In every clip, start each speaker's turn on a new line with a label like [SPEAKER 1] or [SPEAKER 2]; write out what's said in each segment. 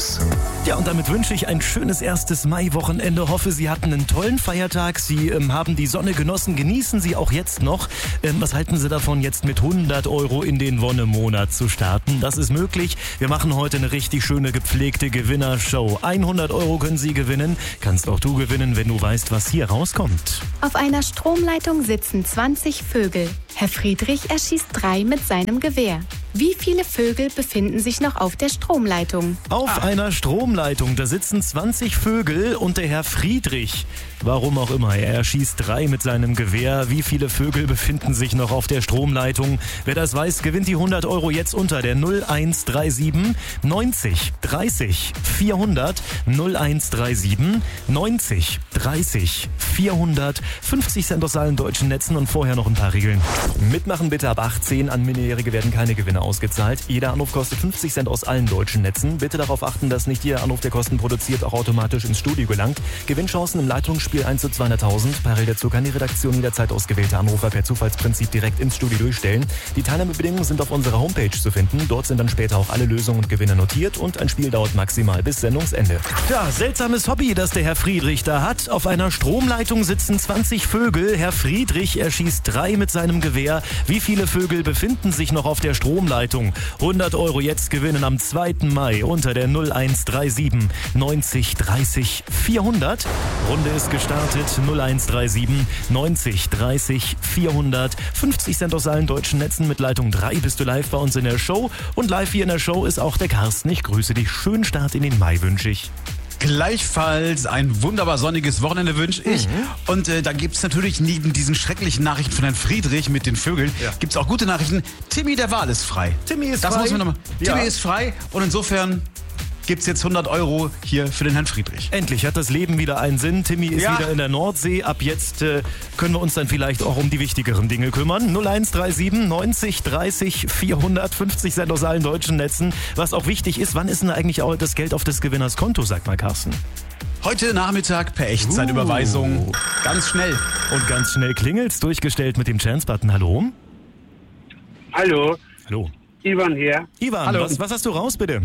[SPEAKER 1] raus.
[SPEAKER 2] Ja, und damit wünsche ich ein schönes erstes Mai-Wochenende. Hoffe, Sie hatten einen tollen Feiertag. Sie haben die Sonne genossen. Genießen Sie auch jetzt noch. Was halten Sie davon, jetzt mit 100 € in den Wonnemonat zu starten? Das ist möglich. Wir machen heute eine richtig schöne, gepflegte Gewinnershow. 100 € können Sie gewinnen. Kannst auch du gewinnen, wenn du weißt, was hier rauskommt.
[SPEAKER 3] Auf einer Stromleitung sitzen 20 Vögel. Herr Friedrich erschießt 3 mit seinem Gewehr. Wie viele Vögel befinden sich noch auf der Stromleitung?
[SPEAKER 2] Auf einer Stromleitung, da sitzen 20 Vögel und der Herr Friedrich, warum auch immer, er erschießt 3 mit seinem Gewehr. Wie viele Vögel befinden sich noch auf der Stromleitung? Wer das weiß, gewinnt die 100 € jetzt unter der 0137 90 30 400 0137 90 30 400. 50 Cent aus allen deutschen Netzen und vorher noch ein paar Regeln. Mitmachen bitte ab 18, an Minderjährige werden keine Gewinne ausgezahlt. Jeder Anruf kostet 50 Cent aus allen deutschen Netzen. Bitte darauf achten, dass nicht jeder Anruf, der Kosten produziert, auch automatisch ins Studio gelangt. Gewinnchancen im Leitungsspiel 1 zu 200.000. Parallel dazu kann die Redaktion jederzeit ausgewählte Anrufer per Zufallsprinzip direkt ins Studio durchstellen. Die Teilnahmebedingungen sind auf unserer Homepage zu finden. Dort sind dann später auch alle Lösungen und Gewinne notiert und ein Spiel dauert maximal bis Sendungsende. Ja, seltsames Hobby, das der Herr Friedrich da hat. Auf einer Stromleitung sitzen 20 Vögel. Herr Friedrich erschießt 3 mit seinem Gewehr. Wie viele Vögel befinden sich noch auf der Stromleitung? 100 € jetzt gewinnen am 2. Mai unter der 0137 90 30 400. Runde ist gestartet. 0137 90 30 400. 50 Cent aus allen deutschen Netzen. Mit Leitung 3 bist du live bei uns in der Show. Und live hier in der Show ist auch der Carsten. Ich grüße dich. Schönen Start in den Mai wünsche ich.
[SPEAKER 1] Gleichfalls ein wunderbar sonniges Wochenende wünsche ich. Und da gibt es natürlich neben diesen schrecklichen Nachrichten von Herrn Friedrich mit den Vögeln, gibt es auch gute Nachrichten. Timmy der Wal ist frei.
[SPEAKER 2] Timmy ist
[SPEAKER 1] das
[SPEAKER 2] frei.
[SPEAKER 1] Muss man nochmal.
[SPEAKER 2] Ja.
[SPEAKER 1] Timmy ist frei und insofern gibt es jetzt 100 € hier für den Herrn Friedrich.
[SPEAKER 2] Endlich hat das Leben wieder einen Sinn. Timmy ist wieder in der Nordsee. Ab jetzt können wir uns dann vielleicht auch um die wichtigeren Dinge kümmern. 0137 90 30 400. 50 Cent aus allen deutschen Netzen. Was auch wichtig ist, wann ist denn eigentlich auch das Geld auf des Gewinners Konto, sag mal Carsten?
[SPEAKER 1] Heute Nachmittag per Echtzeitüberweisung. Ganz schnell.
[SPEAKER 2] Und ganz schnell klingelt's. Durchgestellt mit dem Chance-Button. Hallo?
[SPEAKER 4] Hallo,
[SPEAKER 2] Hallo.
[SPEAKER 4] Ivan hier.
[SPEAKER 2] Ivan,
[SPEAKER 1] Hallo.
[SPEAKER 2] was hast du raus, bitte?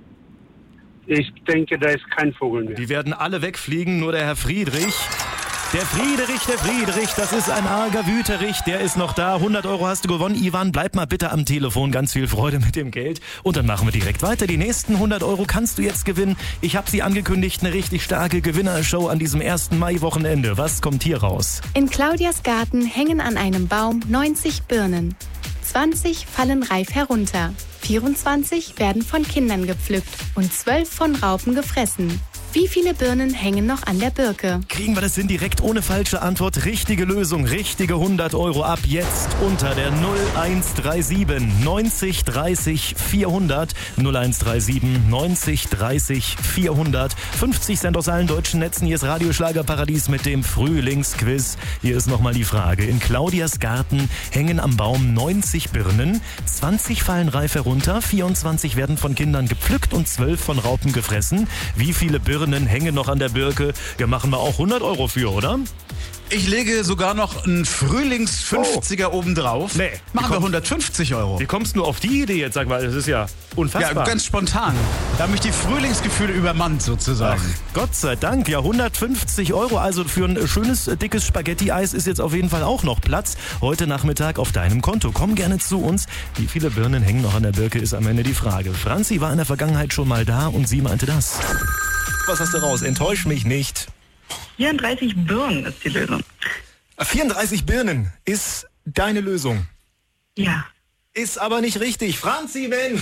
[SPEAKER 4] Ich denke, da ist kein Vogel mehr.
[SPEAKER 2] Die werden alle wegfliegen, nur der Herr Friedrich. Der Friedrich, das ist ein arger Wüterich, der ist noch da. 100 € hast du gewonnen. Ivan, bleib mal bitte am Telefon. Ganz viel Freude mit dem Geld. Und dann machen wir direkt weiter. Die nächsten 100 € kannst du jetzt gewinnen. Ich habe sie angekündigt, eine richtig starke Gewinnershow an diesem 1. Mai-Wochenende. Was kommt hier raus?
[SPEAKER 3] In Claudias Garten hängen an einem Baum 90 Birnen. 20 fallen reif herunter. 24 werden von Kindern gepflückt und 12 von Raupen gefressen. Wie viele Birnen hängen noch an der Birke?
[SPEAKER 2] Kriegen wir das hin direkt ohne falsche Antwort? Richtige Lösung, richtige 100 € ab jetzt unter der 0137 90 30 400. 0137 90 30 400. 50 Cent aus allen deutschen Netzen. Hier ist Radioschlagerparadies mit dem Frühlingsquiz. Hier ist nochmal die Frage. In Claudias Garten hängen am Baum 90 Birnen. 20 fallen reif herunter. 24 werden von Kindern gepflückt und 12 von Raupen gefressen. Wie viele Birnen hängen noch an der Birke? Ja, machen wir auch 100 € für, oder?
[SPEAKER 1] Ich lege sogar noch einen Frühlings-50er obendrauf.
[SPEAKER 2] Nee.
[SPEAKER 1] Machen wir 150 €.
[SPEAKER 2] Wie kommst du nur auf die Idee jetzt? Sag mal, das ist ja unfassbar.
[SPEAKER 1] Ja, ganz spontan. Da haben mich die Frühlingsgefühle übermannt sozusagen.
[SPEAKER 2] Ach, Gott sei Dank. Ja, 150 €. Also für ein schönes, dickes Spaghetti-Eis ist jetzt auf jeden Fall auch noch Platz. Heute Nachmittag auf deinem Konto. Komm gerne zu uns. Wie viele Birnen hängen noch an der Birke, ist am Ende die Frage. Franzi war in der Vergangenheit schon mal da und sie meinte das. Was hast du raus? Enttäusch mich nicht.
[SPEAKER 5] 34 Birnen ist die Lösung.
[SPEAKER 2] 34 Birnen ist deine Lösung.
[SPEAKER 5] Ja.
[SPEAKER 2] Ist aber nicht richtig. Franzi, Mensch!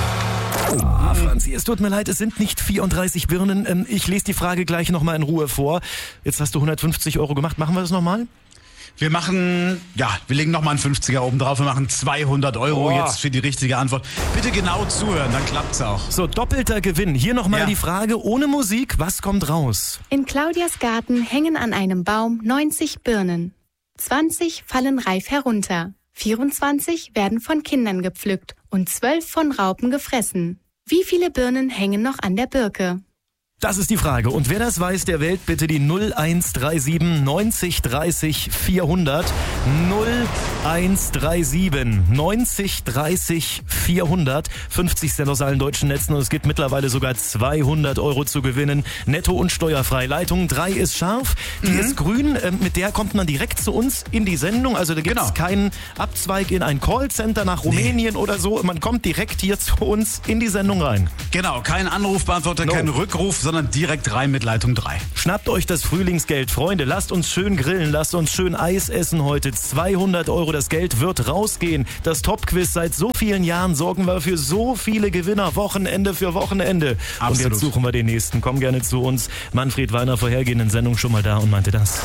[SPEAKER 2] Franzi, es tut mir leid, es sind nicht 34 Birnen. Ich lese die Frage gleich nochmal in Ruhe vor. Jetzt hast du 150 € gemacht. Machen wir das nochmal?
[SPEAKER 1] Wir legen nochmal einen 50er oben drauf. Wir machen 200 € jetzt für die richtige Antwort. Bitte genau zuhören, dann klappt's auch.
[SPEAKER 2] So, doppelter Gewinn. Hier nochmal die Frage ohne Musik. Was kommt raus?
[SPEAKER 3] In Claudias Garten hängen an einem Baum 90 Birnen. 20 fallen reif herunter. 24 werden von Kindern gepflückt und 12 von Raupen gefressen. Wie viele Birnen hängen noch an der Birke?
[SPEAKER 2] Das ist die Frage. Und wer das weiß, der wählt bitte die 0137 90 30 400. 0137 90 30 400. 50 Cent aus allen deutschen Netzen und es gibt mittlerweile sogar 200 € zu gewinnen. Netto und steuerfrei. Leitung 3 ist scharf, die ist grün. Mit der kommt man direkt zu uns in die Sendung. Also da gibt es keinen Abzweig in ein Callcenter nach Rumänien oder so. Man kommt direkt hier zu uns in die Sendung rein.
[SPEAKER 1] Genau, kein Anrufbeantworter, kein Rückruf, sondern direkt rein mit Leitung 3.
[SPEAKER 2] Schnappt euch das Frühlingsgeld, Freunde. Lasst uns schön grillen, lasst uns schön Eis essen heute. 200 €, das Geld wird rausgehen. Das Top-Quiz, seit so vielen Jahren sorgen wir für so viele Gewinner, Wochenende für Wochenende. Absolut. Und jetzt suchen wir den nächsten. Komm gerne zu uns. Manfred war in der vorhergehenden Sendung schon mal da und meinte das.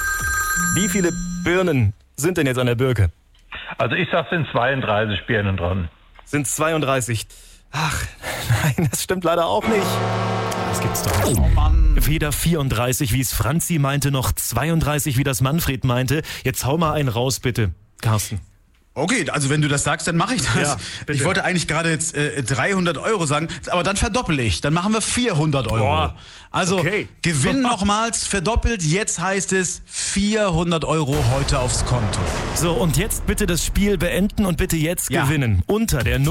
[SPEAKER 2] Wie viele Birnen sind denn jetzt an der Birke?
[SPEAKER 6] Also ich sag, sind 32 Birnen dran.
[SPEAKER 2] Sind 32. Ach, nein, das stimmt leider auch nicht. Das gibt's doch nicht.
[SPEAKER 1] Oh Mann.
[SPEAKER 2] Weder 34, wie es Franzi meinte, noch 32, wie das Manfred meinte. Jetzt hau mal einen raus, bitte, Carsten.
[SPEAKER 1] Okay, also wenn du das sagst, dann mache ich das.
[SPEAKER 2] Ja, bitte.
[SPEAKER 1] Ich wollte eigentlich gerade jetzt 300 € sagen, aber dann verdoppel ich. Dann machen wir 400 €.
[SPEAKER 2] Boah.
[SPEAKER 1] Also
[SPEAKER 2] Okay.
[SPEAKER 1] Gewinn nochmals verdoppelt. Jetzt heißt es 400 € heute aufs Konto.
[SPEAKER 2] So, und jetzt bitte das Spiel beenden und bitte jetzt
[SPEAKER 1] Ja.
[SPEAKER 2] gewinnen. Unter der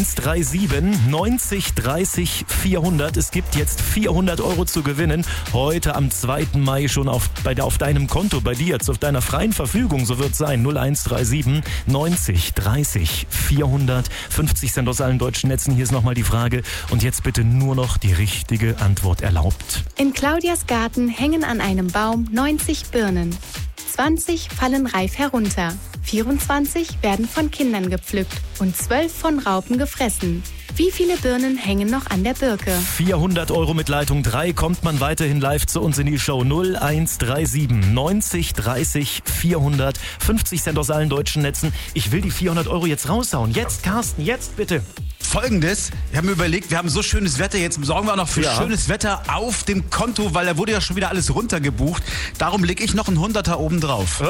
[SPEAKER 2] 0137 90 30 400. Es gibt jetzt 400 € zu gewinnen. Heute am 2. Mai schon auf deinem Konto, bei dir, jetzt auf deiner freien Verfügung. So wird es sein. 0137 90 30 400. 50 Cent aus allen deutschen Netzen. Hier ist nochmal die Frage. Und jetzt bitte nur noch die richtige Antwort erlaubt.
[SPEAKER 3] In Claudias Garten hängen an einem Baum 90 Birnen. 20 fallen reif herunter. 24 werden von Kindern gepflückt und 12 von Raupen gefressen. Wie viele Birnen hängen noch an der Birke?
[SPEAKER 2] 400 € mit Leitung 3 kommt man weiterhin live zu uns in die Show. 0137 90 30 400. 50 Cent aus allen deutschen Netzen. Ich will die 400 € jetzt raushauen. Jetzt, Carsten, jetzt bitte.
[SPEAKER 1] Folgendes, wir haben überlegt, wir haben so schönes Wetter, jetzt sorgen wir auch noch für schönes Wetter auf dem Konto, weil da wurde ja schon wieder alles runtergebucht. Darum lege ich noch einen 100er oben drauf.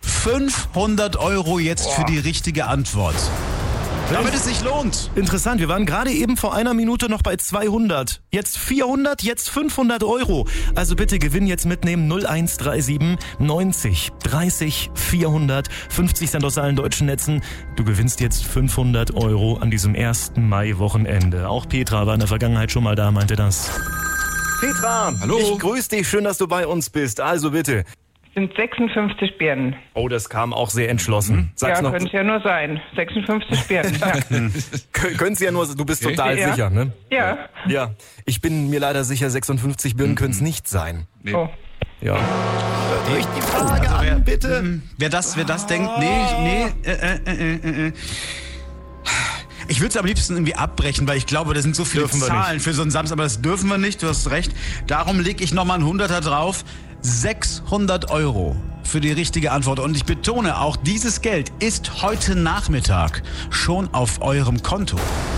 [SPEAKER 1] 500 € jetzt für die richtige Antwort. Damit es sich lohnt.
[SPEAKER 2] Interessant, wir waren gerade eben vor einer Minute noch bei 200. Jetzt 400, jetzt 500 €. Also bitte Gewinn jetzt mitnehmen. 0137 90 30 400. 50 Cent aus allen deutschen Netzen. Du gewinnst jetzt 500 € an diesem 1. Mai-Wochenende. Auch Petra war in der Vergangenheit schon mal da, meinte das. Petra,
[SPEAKER 1] hallo.
[SPEAKER 2] Ich grüße dich, schön, dass du bei uns bist. Also bitte.
[SPEAKER 5] Sind 56 Birnen.
[SPEAKER 2] Oh, das kam auch sehr entschlossen. Sag's
[SPEAKER 5] Ja,
[SPEAKER 2] noch.
[SPEAKER 5] könnte es ja nur sein. 56 Birnen. Ja.
[SPEAKER 2] Können Sie ja nur, du bist total
[SPEAKER 5] Ja.
[SPEAKER 2] sicher, ne?
[SPEAKER 5] Ja.
[SPEAKER 2] Ja, ich bin mir leider sicher, 56 Birnen können es nicht sein.
[SPEAKER 5] Oh.
[SPEAKER 2] Ja. Hört euch die Frage an, bitte.
[SPEAKER 1] Wer das denkt, nee. Ich würde es am liebsten irgendwie abbrechen, weil ich glaube, da sind so viele
[SPEAKER 2] Dürfen wir
[SPEAKER 1] Zahlen für so einen Samstag, aber das dürfen wir nicht, du hast recht. Darum lege ich nochmal einen 100er drauf. 600 € für die richtige Antwort. Und ich betone, auch dieses Geld ist heute Nachmittag schon auf eurem Konto.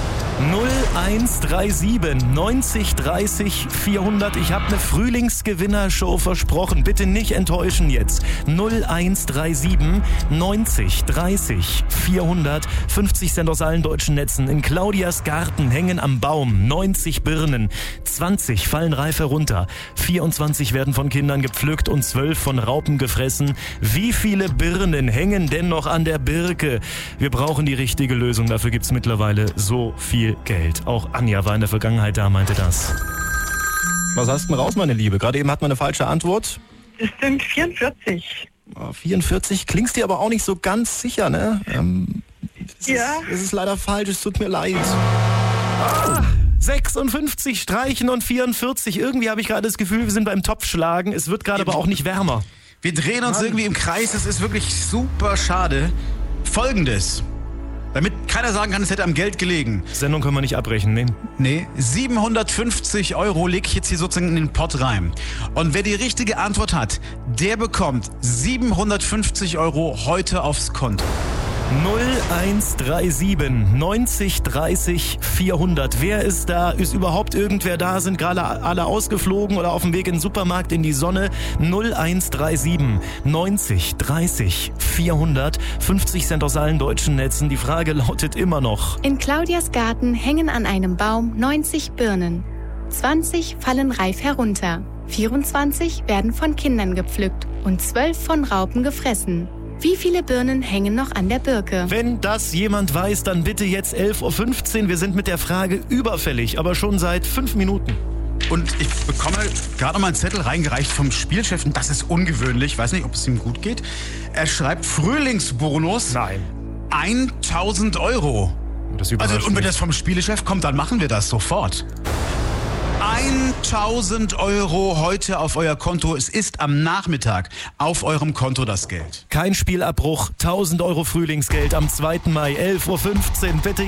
[SPEAKER 2] 0137 90 30 400. Ich habe eine Frühlingsgewinnershow versprochen. Bitte nicht enttäuschen jetzt. 0137 90 30 400. 50 Cent aus allen deutschen Netzen. In Claudias Garten hängen am Baum 90 Birnen. 20 fallen reif herunter. 24 werden von Kindern gepflückt und 12 von Raupen gefressen. Wie viele Birnen hängen denn noch an der Birke? Wir brauchen die richtige Lösung. Dafür gibt's mittlerweile so viel Geld. Auch Anja war in der Vergangenheit da, meinte das. Was hast du denn raus, meine Liebe? Gerade eben hat man eine falsche Antwort.
[SPEAKER 5] Das sind 44.
[SPEAKER 2] 44 klingst dir aber auch nicht so ganz sicher, ne? Es ist leider falsch, es tut mir leid. 56 streichen und 44. Irgendwie habe ich gerade das Gefühl, wir sind beim Topfschlagen. Es wird gerade aber auch nicht wärmer.
[SPEAKER 1] Wir drehen uns irgendwie im Kreis, es ist wirklich super schade. Folgendes, damit keiner sagen kann, es hätte am Geld gelegen.
[SPEAKER 2] Sendung können wir nicht abbrechen, ne?
[SPEAKER 1] Nee, 750 € lege ich jetzt hier sozusagen in den Pott rein. Und wer die richtige Antwort hat, der bekommt 750 € heute aufs Konto.
[SPEAKER 2] 0137 90 30 400. Wer ist da? Ist überhaupt irgendwer da? Sind gerade alle ausgeflogen oder auf dem Weg in den Supermarkt in die Sonne? 0137 90 30 400. 50 Cent aus allen deutschen Netzen. Die Frage lautet immer noch.
[SPEAKER 3] In Claudias Garten hängen an einem Baum 90 Birnen. 20 fallen reif herunter. 24 werden von Kindern gepflückt und 12 von Raupen gefressen. Wie viele Birnen hängen noch an der Birke?
[SPEAKER 2] Wenn das jemand weiß, dann bitte jetzt 11.15 Uhr. Wir sind mit der Frage überfällig, aber schon seit 5 Minuten.
[SPEAKER 1] Und ich bekomme gerade mal einen Zettel reingereicht vom Spielchef. Und das ist ungewöhnlich. Ich weiß nicht, ob es ihm gut geht. Er schreibt Frühlingsbonus.
[SPEAKER 2] Nein.
[SPEAKER 1] 1.000 Euro.
[SPEAKER 2] Das überrascht
[SPEAKER 1] Also, und wenn
[SPEAKER 2] mich.
[SPEAKER 1] das vom Spielchef kommt, dann machen wir das sofort. 1.000 Euro heute auf euer Konto. Es ist am Nachmittag auf eurem Konto das Geld.
[SPEAKER 2] Kein Spielabbruch, 1.000 Euro Frühlingsgeld am 2. Mai, 11.15 Uhr. Bitte